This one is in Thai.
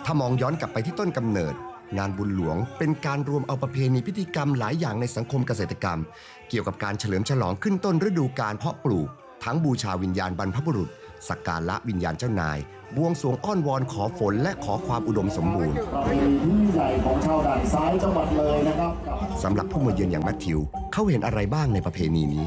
ถ้ามองย้อนกลับไปที่ต้นกำเนิดงานบุญหลวงเป็นการรวมเอาประเพณีพิธีกรรมหลายอย่างในสังคมเกษตรกรรมเกี่ยวกับการเฉลิมฉลองขึ้นต้นฤดูกาลเพาะปลูกทั้งบูชาวิญญาณบรรพบุรุษสักการะวิญญาณเจ้านายบวงสรวงอ้อนวอนขอฝนและขอความอุดมสมบูรณ์ที่ใหญ่ของชาวด่านซ้ายจังหวัดเลยนะครับสำหรับผู้มาเยือนอย่างแมทธิวเขาเห็นอะไรบ้างในประเพณีนี้